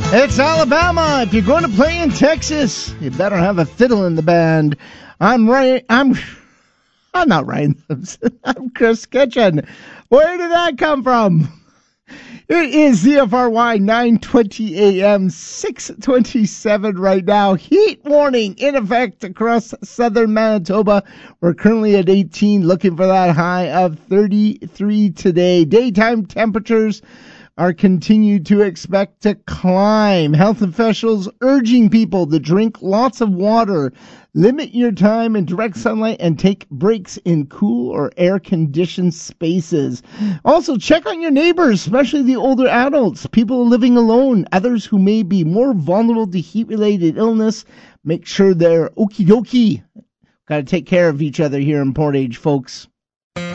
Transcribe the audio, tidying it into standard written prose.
It's Alabama. If you're going to play in Texas, you better have a fiddle in the band. I'm not Ryan Simpson. I'm Chris Kitchen. Where did that come from? It is ZFRY 9:20 a.m., 6:27 right now. Heat warning in effect across southern Manitoba. We're currently at 18, looking for that high of 33 today. Daytime temperatures are continued to expect to climb. Health officials urging people to drink lots of water, limit your time in direct sunlight, and take breaks in cool or air-conditioned spaces. Also, check on your neighbors, especially the older adults, people living alone, others who may be more vulnerable to heat-related illness. Make sure they're okie dokie. Got to take care of each other here in Portage, folks.